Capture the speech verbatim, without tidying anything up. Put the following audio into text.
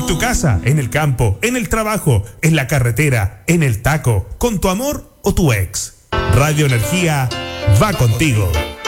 tu casa, en el campo, en el trabajo, en la carretera, en el taco, con tu amor o tu ex. Radio Energía va contigo.